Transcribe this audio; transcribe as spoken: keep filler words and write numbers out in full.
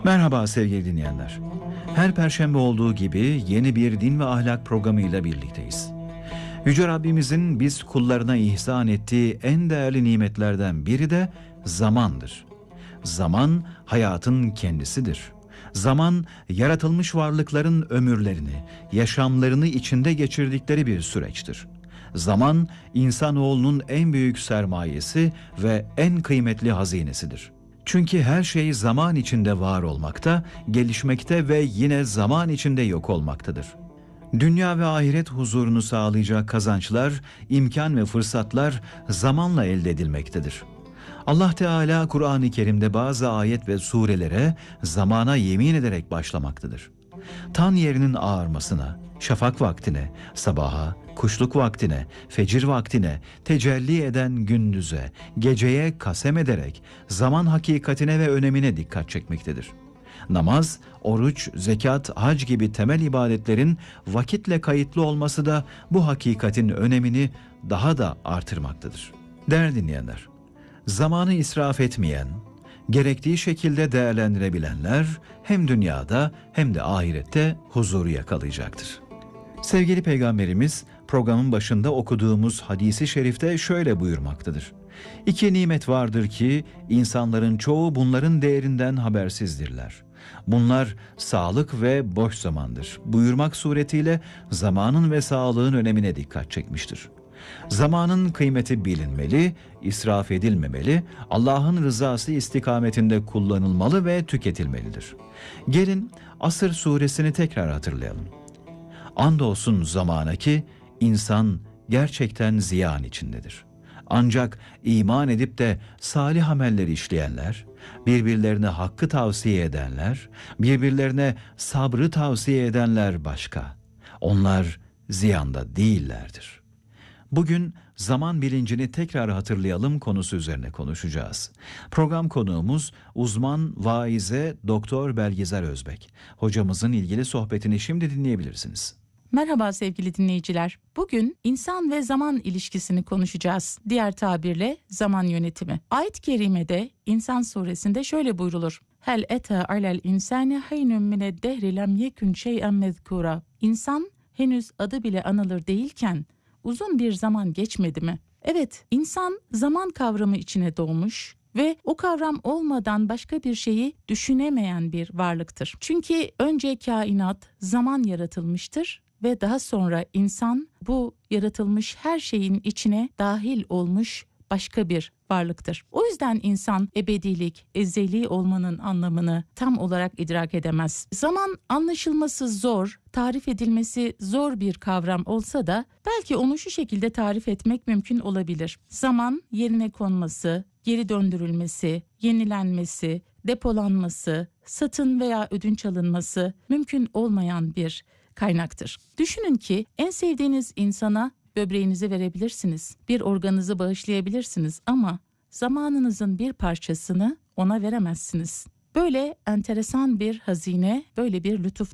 Merhaba sevgili dinleyenler. Her perşembe olduğu gibi yeni bir din ve ahlak programıyla birlikteyiz. Yüce Rabbimizin biz kullarına ihsan ettiği en değerli nimetlerden biri de zamandır. Zaman hayatın kendisidir. Zaman yaratılmış varlıkların ömürlerini, yaşamlarını içinde geçirdikleri bir süreçtir. Zaman insanoğlunun en büyük sermayesi ve en kıymetli hazinesidir. Çünkü her şey zaman içinde var olmakta, gelişmekte ve yine zaman içinde yok olmaktadır. Dünya ve ahiret huzurunu sağlayacak kazançlar, imkan ve fırsatlar zamanla elde edilmektedir. Allah Teala Kur'an-ı Kerim'de bazı ayet ve surelere zamana yemin ederek başlamaktadır. Tan yerinin ağarmasına, şafak vaktine, sabaha, kuşluk vaktine, fecir vaktine, tecelli eden gündüze, geceye kasem ederek zaman hakikatine ve önemine dikkat çekmektedir. Namaz, oruç, zekat, hac gibi temel ibadetlerin vakitle kayıtlı olması da bu hakikatin önemini daha da artırmaktadır. Değerli dinleyenler, zamanı israf etmeyen, gerektiği şekilde değerlendirebilenler hem dünyada hem de ahirette huzuru yakalayacaktır. Sevgili Peygamberimiz programın başında okuduğumuz hadisi şerifte şöyle buyurmaktadır. İki nimet vardır ki insanların çoğu bunların değerinden habersizdirler. Bunlar sağlık ve boş zamandır buyurmak suretiyle zamanın ve sağlığın önemine dikkat çekmiştir. Zamanın kıymeti bilinmeli, israf edilmemeli, Allah'ın rızası istikametinde kullanılmalı ve tüketilmelidir. Gelin Asr suresini tekrar hatırlayalım. Andolsun zamana ki insan gerçekten ziyan içindedir. Ancak iman edip de salih ameller işleyenler, birbirlerine hakkı tavsiye edenler, birbirlerine sabrı tavsiye edenler başka. Onlar ziyanda değillerdir. Bugün zaman bilincini tekrar hatırlayalım konusu üzerine konuşacağız. Program konuğumuz uzman vaize Doktor Belgizar Özbek. Hocamızın ilgili sohbetini şimdi dinleyebilirsiniz. Merhaba sevgili dinleyiciler. Bugün insan ve zaman ilişkisini konuşacağız. Diğer tabirle zaman yönetimi. Ayet-i kerimede İnsan suresinde şöyle buyrulur. Hel ete alel insani haynun mined dehri lem yekun şey'en mezkura. İnsan henüz adı bile anılır değilken uzun bir zaman geçmedi mi? Evet, insan zaman kavramı içine doğmuş ve o kavram olmadan başka bir şeyi düşünemeyen bir varlıktır. Çünkü önce kainat, zaman yaratılmıştır ve daha sonra insan bu yaratılmış her şeyin içine dahil olmuş başka bir varlıktır. O yüzden insan ebedilik, ezeli olmanın anlamını tam olarak idrak edemez. Zaman anlaşılması zor, tarif edilmesi zor bir kavram olsa da belki onu şu şekilde tarif etmek mümkün olabilir. Zaman yerine konması, geri döndürülmesi, yenilenmesi, depolanması, satın veya ödünç alınması mümkün olmayan bir kaynaktır. Düşünün ki en sevdiğiniz insana böbreğinizi verebilirsiniz, bir organınızı bağışlayabilirsiniz ama zamanınızın bir parçasını ona veremezsiniz. Böyle enteresan bir hazine, böyle bir lütuf